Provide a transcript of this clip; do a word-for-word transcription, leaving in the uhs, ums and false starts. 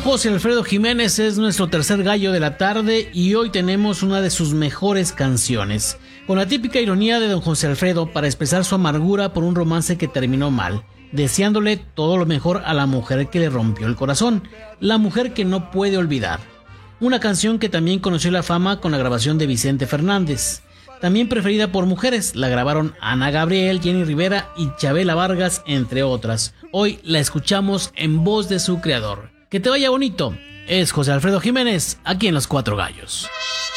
José Alfredo Jiménez es nuestro tercer gallo de la tarde y hoy tenemos una de sus mejores canciones, con la típica ironía de don José Alfredo para expresar su amargura por un romance que terminó mal, deseándole todo lo mejor a la mujer que le rompió el corazón, la mujer que no puede olvidar. Una canción que también conoció la fama con la grabación de Vicente Fernández. También preferida por mujeres, la grabaron Ana Gabriel, Jenny Rivera y Chabela Vargas, entre otras. Hoy la escuchamos en voz de su creador. Que te vaya bonito. Es José Alfredo Jiménez, aquí en Los Cuatro Gallos.